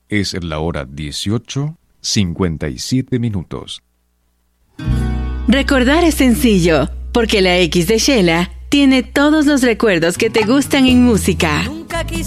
Es la hora 18:57. Recordar es sencillo, porque la X de Shela tiene todos los recuerdos que te gustan en música.